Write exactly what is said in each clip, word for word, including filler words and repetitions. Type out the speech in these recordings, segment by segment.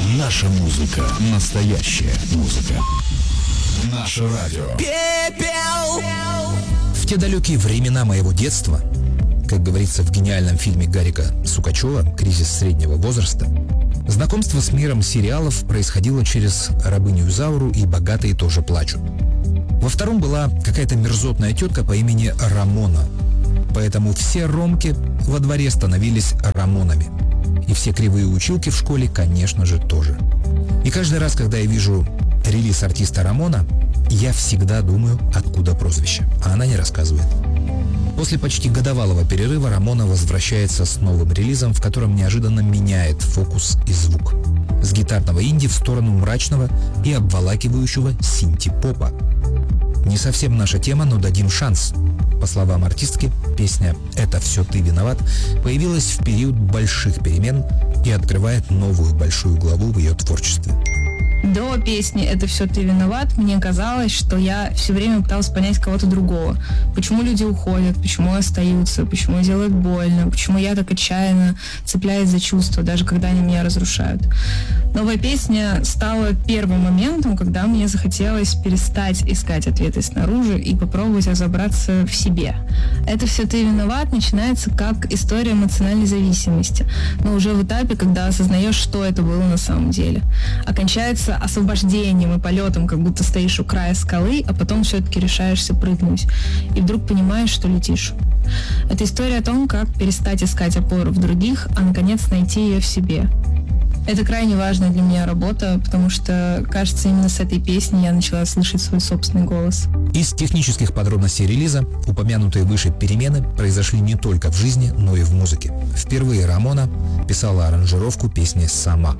Наша музыка. Настоящая музыка. Наше радио. Пепел! В те далекие времена моего детства, как говорится в гениальном фильме Гарика Сукачева «Кризис среднего возраста», знакомство с миром сериалов происходило через «Рабыню Изауру» и «Богатые тоже плачут». Во втором была какая-то мерзотная тетка по имени Рамона. Поэтому все ромки во дворе становились Рамонами. И все кривые училки в школе, конечно же, тоже. И каждый раз, когда я вижу релиз артиста Рамона, я всегда думаю, откуда прозвище. А она не рассказывает. После почти годовалого перерыва Рамона возвращается с новым релизом, в котором неожиданно меняет фокус и звук. С гитарного инди в сторону мрачного и обволакивающего синти-попа. Не совсем наша тема, но дадим шанс. По словам артистки, песня «Это все ты виноват» появилась в период больших перемен и открывает новую большую главу в ее творчестве. До песни «Это все ты виноват» мне казалось, что я все время пыталась понять кого-то другого. Почему люди уходят, почему остаются, почему делают больно, почему я так отчаянно цепляюсь за чувства, даже когда они меня разрушают. Новая песня стала первым моментом, когда мне захотелось перестать искать ответы снаружи и попробовать разобраться в себе. «Это все ты виноват» начинается как история эмоциональной зависимости, но уже в этапе, когда осознаешь, что это было на самом деле. Окончается освобождением и полетом, как будто стоишь у края скалы, а потом все-таки решаешься прыгнуть. И вдруг понимаешь, что летишь. Это история о том, как перестать искать опору в других, а наконец найти ее в себе. Это крайне важная для меня работа, потому что, кажется, именно с этой песни я начала слышать свой собственный голос. Из технических подробностей релиза упомянутые выше перемены произошли не только в жизни, но и в музыке. Впервые Рамона писала аранжировку песни сама.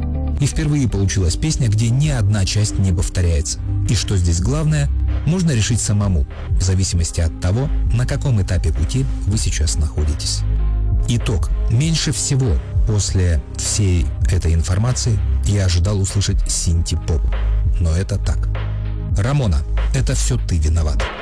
И впервые получилась песня, где ни одна часть не повторяется. И что здесь главное, можно решить самому, в зависимости от того, на каком этапе пути вы сейчас находитесь. Итог. Меньше всего после всей этой информации я ожидал услышать синти-поп. Но это так. Рамона, это все ты виноват.